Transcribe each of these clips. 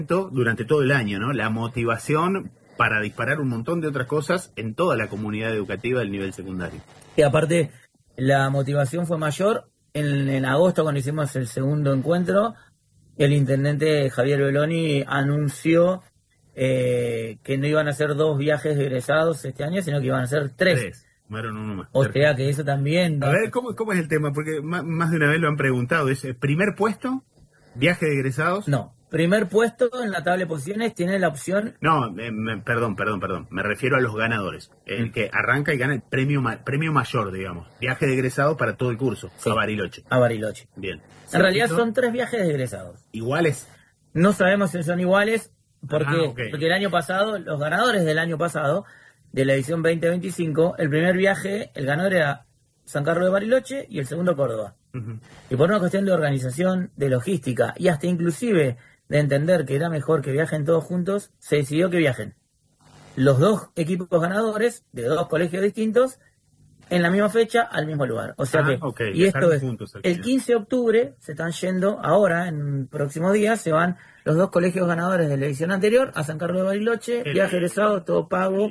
durante todo el año, ¿no? La motivación para disparar un montón de otras cosas en toda la comunidad educativa del nivel secundario. Y aparte, la motivación fue mayor. En agosto, cuando hicimos el segundo encuentro, el intendente Javier Beloni anunció que no iban a ser 2 viajes de egresados este año, sino que iban a ser 3. Fueron uno más. O sea que eso también... A ver, ¿cómo es el tema? Porque más de una vez lo han preguntado. ¿Es primer puesto, viaje de egresados? No. Primer puesto en la tabla de posiciones tiene la opción... No, perdón. Me refiero a los ganadores. El que arranca y gana el premio mayor, digamos. Viaje de egresado para todo el curso. Sí. A Bariloche. A Bariloche. Bien. En realidad son 3 viajes de egresados. ¿Iguales? No sabemos si son iguales porque el año pasado, los ganadores del año pasado, de la edición 2025, el primer viaje, el ganador era San Carlos de Bariloche y el segundo Córdoba. Uh-huh. Y por una cuestión de organización, de logística y hasta inclusive de entender que era mejor que viajen todos juntos, se decidió que viajen los 2 equipos ganadores de 2 colegios distintos en la misma fecha al mismo lugar. O sea y esto es el 15 de octubre, se están yendo ahora, en próximos días, se van los 2 colegios ganadores de la edición anterior a San Carlos de Bariloche, viaje egresado, todo pago,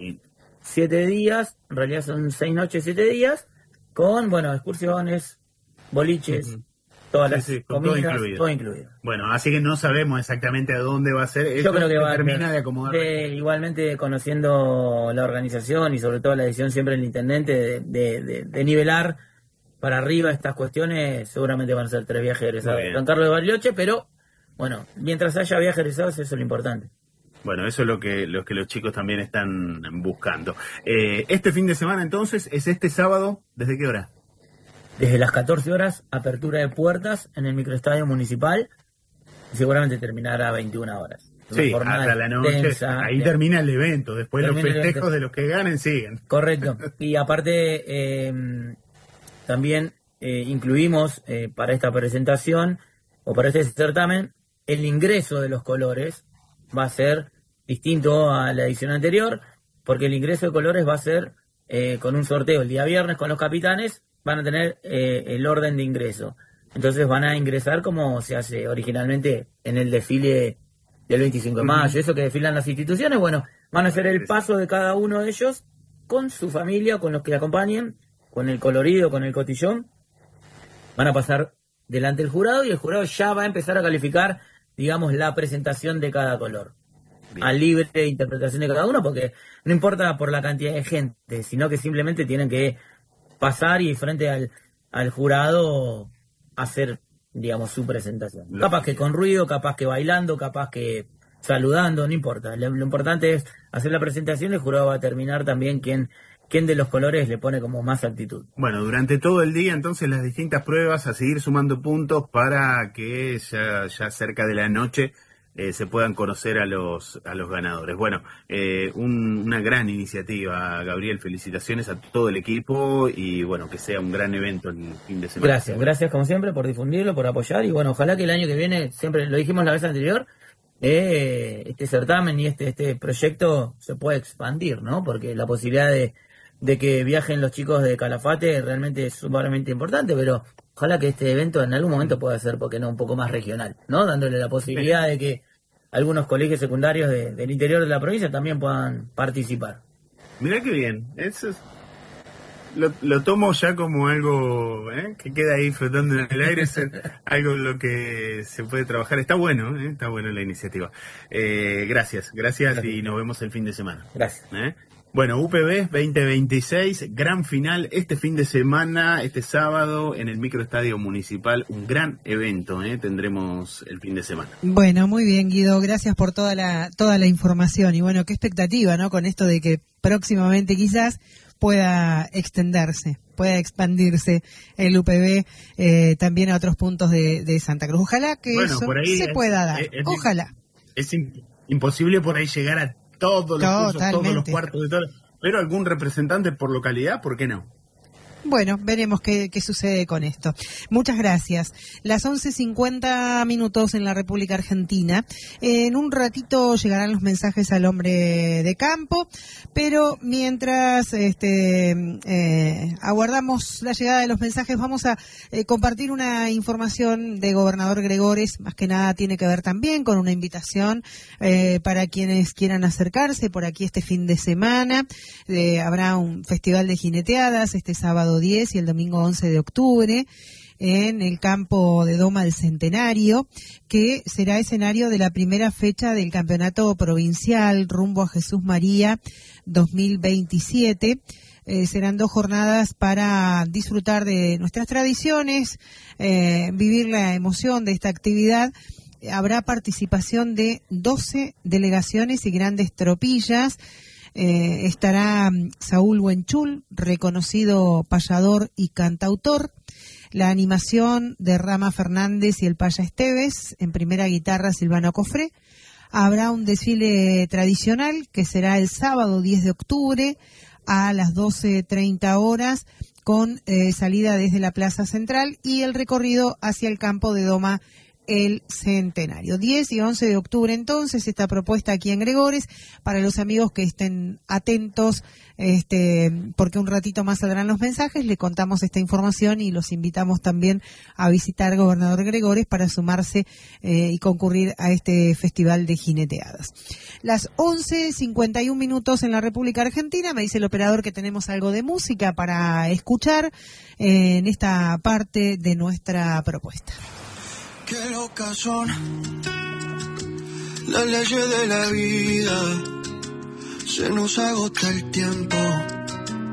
7 días, en realidad son 6 noches, 7 días, con, excursiones, boliches, todas las comidas, todo incluido. Bueno, así que no sabemos exactamente a dónde va a ser. Yo creo que va a terminar de acomodar. Igualmente, conociendo la organización y sobre todo la decisión siempre del intendente de nivelar para arriba estas cuestiones, seguramente van a ser 3 viajes egresados San Carlos de Bariloche, pero mientras haya viajes egresados, eso es lo importante. Bueno, eso es lo que los chicos también están buscando. Este fin de semana, entonces, es este sábado, ¿desde qué hora? Desde las 14 horas, apertura de puertas en el microestadio municipal, y seguramente terminará a 21 horas. Sí, hasta la noche, ahí termina el evento, después los festejos de los que ganen siguen. Correcto, y aparte también incluimos para esta presentación, o para este certamen, el ingreso de los colores va a ser distinto a la edición anterior, porque el ingreso de colores va a ser con un sorteo el día viernes con los capitanes, van a tener el orden de ingreso. Entonces van a ingresar como se hace originalmente en el desfile del 25 de mayo, eso que desfilan las instituciones, van a hacer el paso de cada uno de ellos con su familia, con los que le acompañen, con el colorido, con el cotillón, van a pasar delante del jurado y el jurado ya va a empezar a calificar, digamos, la presentación de cada color. Bien. A libre interpretación de cada uno, porque no importa por la cantidad de gente, sino que simplemente tienen que pasar y frente al jurado hacer, digamos, su presentación. Capaz que con ruido, capaz que bailando, capaz que saludando, no importa. Lo importante es hacer la presentación y el jurado va a terminar también quién de los colores le pone como más actitud. Bueno, durante todo el día entonces las distintas pruebas, a seguir sumando puntos para que ya cerca de la noche se puedan conocer a los ganadores. Bueno, una gran iniciativa, Gabriel, felicitaciones a todo el equipo y que sea un gran evento el fin de semana. Gracias como siempre por difundirlo, por apoyar y ojalá que el año que viene, siempre lo dijimos la vez anterior, este certamen y este proyecto se pueda expandir, ¿no? Porque la posibilidad de que viajen los chicos de Calafate realmente es sumamente importante, pero ojalá que este evento en algún momento pueda ser, porque no, un poco más regional, ¿no? Dándole la posibilidad de que algunos colegios secundarios del interior de la provincia también puedan participar. Mirá qué bien, eso es, lo tomo ya como algo que queda ahí flotando en el aire, es algo en lo que se puede trabajar. Está bueno la iniciativa. Gracias y nos vemos el fin de semana. Gracias. Bueno, UPB 2026, gran final este fin de semana, este sábado en el microestadio municipal, un gran evento, tendremos el fin de semana. Bueno, muy bien, Guido, gracias por toda la información y qué expectativa, ¿no? Con esto de que próximamente quizás pueda extenderse, pueda expandirse el UPB también a otros puntos de Santa Cruz. Ojalá que eso se pueda dar, ojalá. Es imposible por ahí llegar a todos los cursos, todos los cuartos de todo, pero algún representante por localidad, ¿por qué no? Bueno, veremos qué sucede con esto. Muchas gracias. Las 11:50 en la República Argentina. En un ratito llegarán los mensajes al hombre de campo, pero mientras aguardamos la llegada de los mensajes, vamos a compartir una información de Gobernador Gregores. Más que nada tiene que ver también con una invitación para quienes quieran acercarse por aquí este fin de semana. Habrá un festival de jineteadas este sábado 10 y el domingo 11 de octubre en el campo de Doma del Centenario, que será escenario de la primera fecha del campeonato provincial rumbo a Jesús María 2027. Serán 2 jornadas para disfrutar de nuestras tradiciones, vivir la emoción de esta actividad. Habrá participación de 12 delegaciones y grandes tropillas. Estará Saúl Buenchul, reconocido payador y cantautor. La animación de Rama Fernández y el Paya Esteves, en primera guitarra Silvano Cofré. Habrá un desfile tradicional que será el sábado 10 de octubre a las 12:30 horas con salida desde la Plaza Central y el recorrido hacia el campo de Doma el Centenario. 10 y 11 de octubre entonces esta propuesta aquí en Gregores, para los amigos que estén atentos, porque un ratito más saldrán los mensajes, le contamos esta información y los invitamos también a visitar Gobernador Gregores para sumarse y concurrir a este festival de jineteadas. Las 11:51 en la República Argentina, me dice el operador que tenemos algo de música para escuchar en esta parte de nuestra propuesta. Qué locas son las leyes de la vida, se nos agota el tiempo.